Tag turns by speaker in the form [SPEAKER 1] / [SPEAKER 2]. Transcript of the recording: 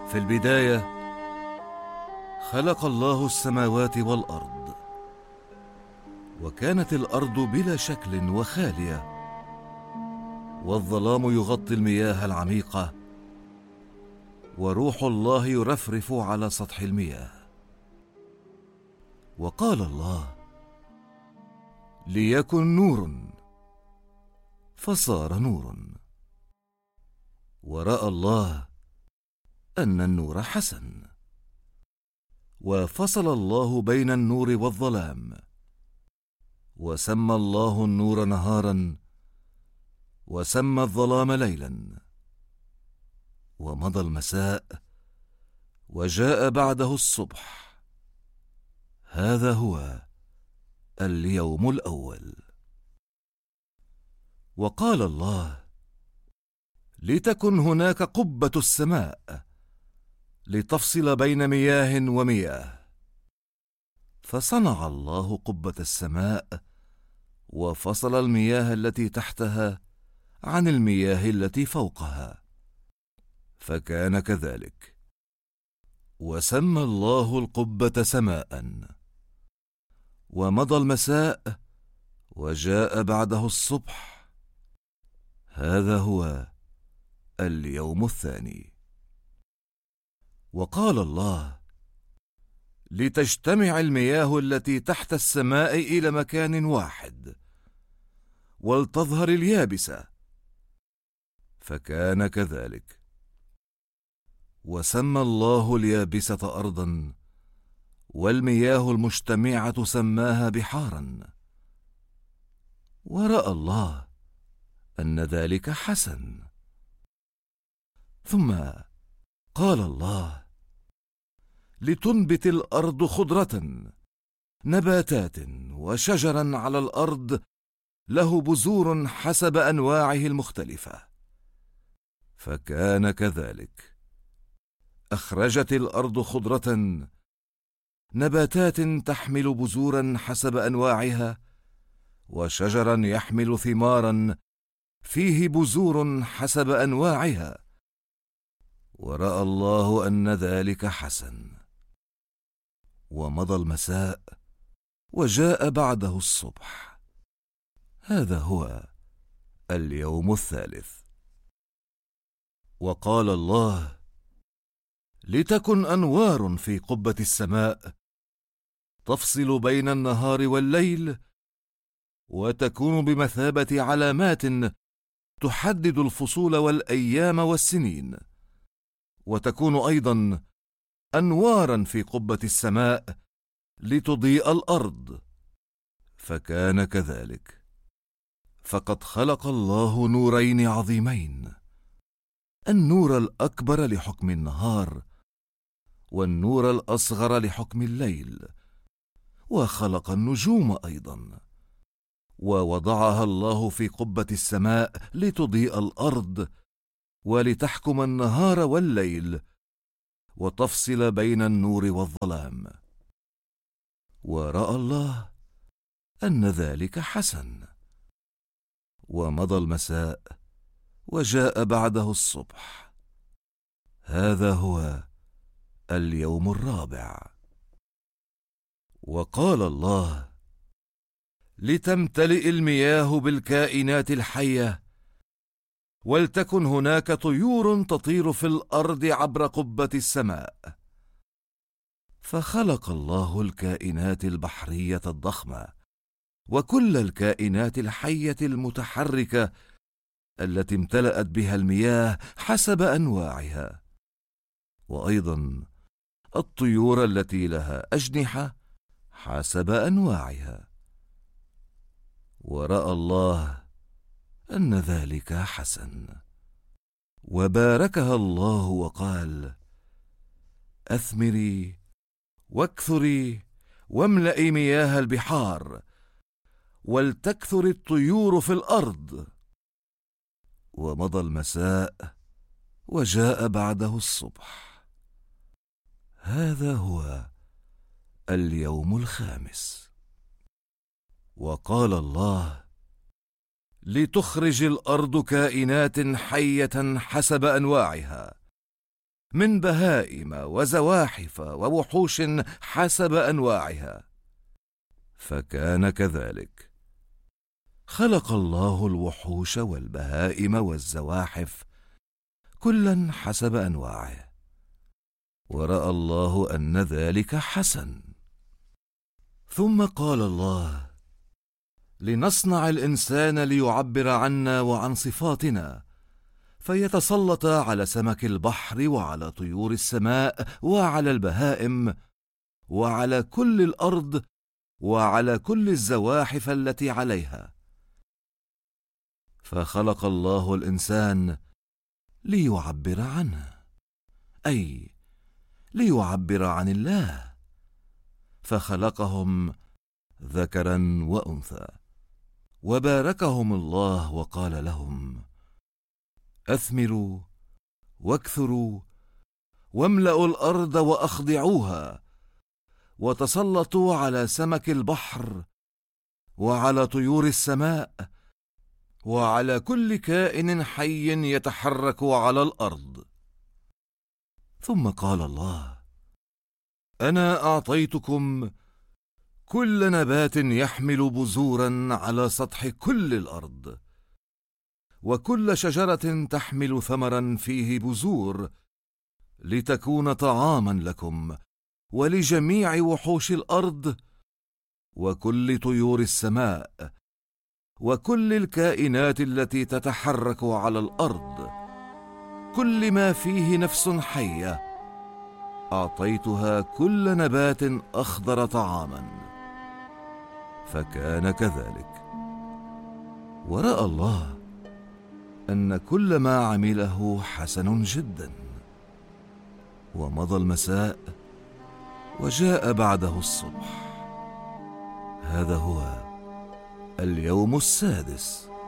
[SPEAKER 1] في البداية خلق الله السماوات والأرض، وكانت الأرض بلا شكل وخالية، والظلام يغطي المياه العميقة، وروح الله يرفرف على سطح المياه. وقال الله: ليكن نور، فصار نور. ورأى الله أن النور حسن، وفصل الله بين النور والظلام، وسمى الله النور نهارا، وسمى الظلام ليلا. ومضى المساء، وجاء بعده الصبح. هذا هو اليوم الأول. وقال الله: لتكن هناك قبة السماء لتفصل بين مياه ومياه. فصنع الله قبة السماء، وفصل المياه التي تحتها عن المياه التي فوقها، فكان كذلك. وسمى الله القبة سماء. ومضى المساء، وجاء بعده الصبح. هذا هو اليوم الثاني. وقال الله: لتجتمع المياه التي تحت السماء إلى مكان واحد، ولتظهر اليابسة. فكان كذلك. وسمى الله اليابسة أرضا، والمياه المجتمعة سماها بحارا. ورأى الله أن ذلك حسن. ثم قال الله: لتنبت الأرض خضرة، نباتات وشجرا على الأرض له بذور حسب أنواعه المختلفة. فكان كذلك. أخرجت الأرض خضرة، نباتات تحمل بذورا حسب أنواعها، وشجرا يحمل ثمارا فيه بذور حسب أنواعها. ورأى الله أن ذلك حسن. ومضى المساء، وجاء بعده الصبح. هذا هو اليوم الثالث. وقال الله: لتكن أنوار في قبة السماء تفصل بين النهار والليل، وتكون بمثابة علامات تحدد الفصول والأيام والسنين. وتكون أيضا أنوارا في قبة السماء لتضيء الأرض. فكان كذلك. فقد خلق الله نورين عظيمين: النور الأكبر لحكم النهار، والنور الأصغر لحكم الليل. وخلق النجوم أيضا، ووضعها الله في قبة السماء لتضيء الأرض، ولتحكم النهار والليل، وتفصل بين النور والظلام. ورأى الله أن ذلك حسن. ومضى المساء، وجاء بعده الصبح. هذا هو اليوم الرابع. وقال الله: لتمتلئ المياه بالكائنات الحية، ولتكن هناك طيور تطير في الأرض عبر قبة السماء. فخلق الله الكائنات البحرية الضخمة، وكل الكائنات الحية المتحركة التي امتلأت بها المياه حسب أنواعها، وأيضا الطيور التي لها أجنحة حسب أنواعها. ورأى الله أن ذلك حسن. وباركها الله وقال: أثمري واكثري، واملئي مياه البحار، ولتكثر الطيور في الأرض. ومضى المساء، وجاء بعده الصبح. هذا هو اليوم الخامس. وقال الله: لتخرج الأرض كائنات حية حسب أنواعها، من بهائم وزواحف ووحوش حسب أنواعها. فكان كذلك. خلق الله الوحوش والبهائم والزواحف كلا حسب أنواعه، ورأى الله أن ذلك حسن. ثم قال الله: لنصنع الإنسان ليعبر عنا وعن صفاتنا، فيتسلط على سمك البحر وعلى طيور السماء وعلى البهائم وعلى كل الأرض وعلى كل الزواحف التي عليها. فخلق الله الإنسان ليعبر عنه، أي ليعبر عن الله، فخلقهم ذكرا وأنثى، وباركهم الله وقال لهم: أثمروا واكثروا واملأوا الأرض وأخضعوها، وتسلطوا على سمك البحر وعلى طيور السماء وعلى كل كائن حي يتحرك على الأرض. ثم قال الله: أنا أعطيتكم كل نبات يحمل بذورا على سطح كل الأرض، وكل شجرة تحمل ثمرا فيه بذور، لتكون طعاما لكم ولجميع وحوش الأرض وكل طيور السماء وكل الكائنات التي تتحرك على الأرض، كل ما فيه نفس حية أعطيتها كل نبات أخضر طعاما. فكان كذلك. ورأى الله أن كل ما عمله حسن جدا. ومضى المساء وجاء بعده الصبح. هذا هو اليوم السادس.